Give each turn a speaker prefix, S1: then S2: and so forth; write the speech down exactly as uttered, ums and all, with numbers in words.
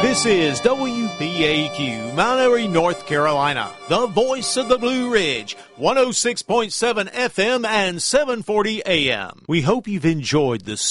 S1: This is W B A Q, Mount Airy, North Carolina, the voice of the Blue Ridge, one oh six point seven F M and seven forty A M. We hope you've enjoyed the